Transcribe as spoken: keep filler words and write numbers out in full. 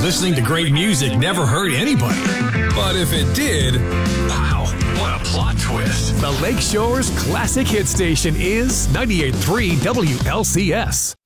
listening to great music never hurt anybody. But if it did, wow, what a plot twist. The Lakeshore's classic hit station is ninety-eight point three W L C S.